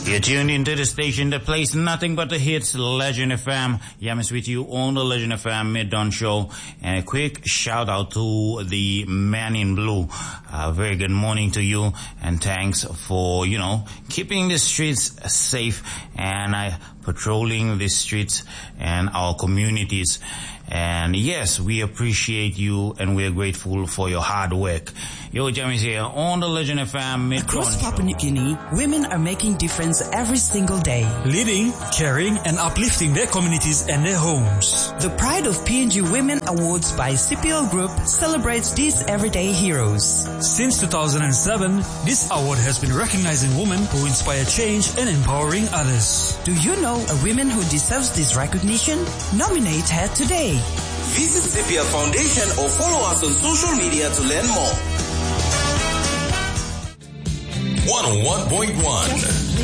You're tuned into the station that plays nothing but the hits, Legend FM. Yamis with you on the Legend FM Mid-Dawn Show. And a quick shout out to the man in blue. Very good morning to you, and thanks for, keeping the streets safe and patrolling the streets and our communities. And yes, we appreciate you and we are grateful for your hard work. Yo, James here on the Legend FM Mid-Dawn Across Papua New Guinea, women are making difference every single day. Leading, caring and uplifting their communities and their homes. The Pride of PNG Women Awards by CPL Group celebrates these everyday heroes. Since 2007, this award has been recognizing women who inspire change and empowering others. Do you know a woman who deserves this recognition? Nominate her today. Visit CPL Foundation or follow us on social media to learn more. 101.1